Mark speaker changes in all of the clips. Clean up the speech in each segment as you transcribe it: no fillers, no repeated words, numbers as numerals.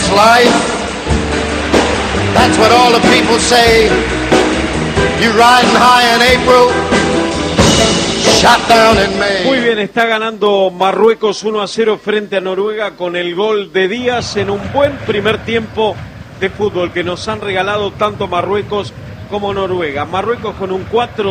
Speaker 1: this life. That's what all the people say. You riding high in April, shot down in May.
Speaker 2: Muy bien, está ganando Marruecos 1-0 frente a Noruega con el gol de Díaz en un buen primer tiempo de fútbol que nos han regalado tanto Marruecos como Noruega. Marruecos con un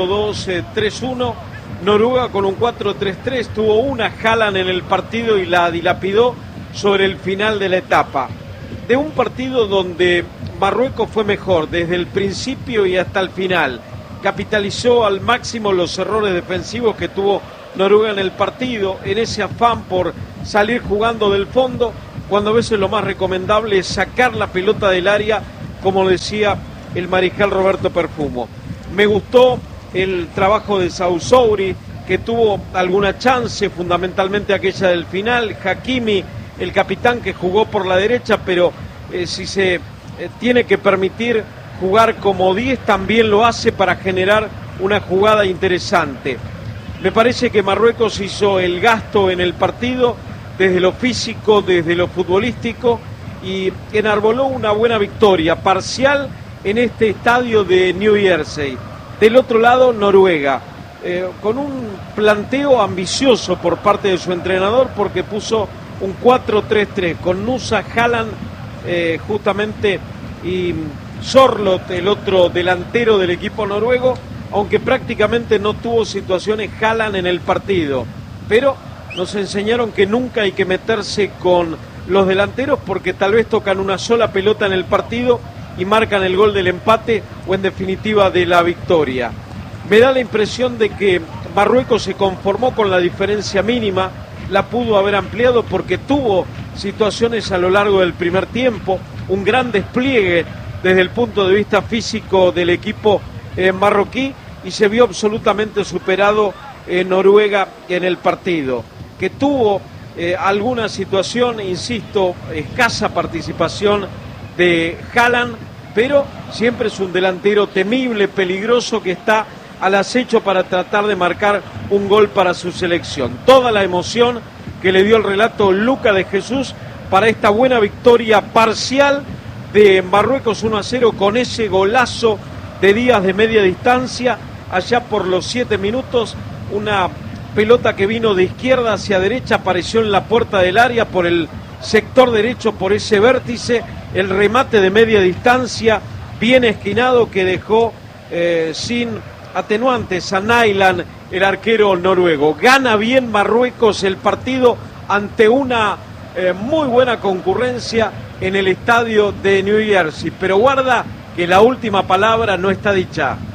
Speaker 2: 4-2-3-1, Noruega con un 4-3-3, tuvo una Haaland en el partido y la dilapidó sobre el final de la etapa. De un partido donde Marruecos fue mejor desde el principio y hasta el final, capitalizó al máximo los errores defensivos que tuvo Noruega en el partido, en ese afán por salir jugando del fondo, cuando a veces lo más recomendable es sacar la pelota del área, como decía el mariscal Roberto Perfumo. Me gustó el trabajo de Saouzsouri, que tuvo alguna chance, fundamentalmente aquella del final. Hakimi, el capitán, que jugó por la derecha, pero si se tiene que permitir jugar como 10, también lo hace para generar una jugada interesante. Me parece que Marruecos hizo el gasto en el partido, desde lo físico, desde lo futbolístico, y enarboló una buena victoria parcial en este estadio de New Jersey. Del otro lado, Noruega, con un planteo ambicioso por parte de su entrenador, porque puso un 4-3-3 con Nusa, Haaland justamente, y Sorloth, el otro delantero del equipo noruego, aunque prácticamente no tuvo situaciones Haaland en el partido, pero nos enseñaron que nunca hay que meterse con los delanteros porque tal vez tocan una sola pelota en el partido y marcan el gol del empate o en definitiva de la victoria. Me da la impresión de que Marruecos se conformó con la diferencia mínima, la pudo haber ampliado porque tuvo situaciones a lo largo del primer tiempo, un gran despliegue desde el punto de vista físico del equipo marroquí, y se vio absolutamente superado Noruega en el partido, que tuvo alguna situación, insisto, escasa participación de Haaland, pero siempre es un delantero temible, peligroso, que está al acecho para tratar de marcar un gol para su selección. Toda la emoción que le dio el relato Luca de Jesús para esta buena victoria parcial de Marruecos 1-0 con ese golazo de Díaz de media distancia, allá por los 7 minutos, una pelota que vino de izquierda hacia derecha, apareció en la puerta del área por el sector derecho, por ese vértice, el remate de media distancia, bien esquinado, que dejó sin atenuantes a Nainggolan, el arquero noruego. Gana bien Marruecos el partido ante una muy buena concurrencia en el estadio de New Jersey, pero guarda que la última palabra no está dicha.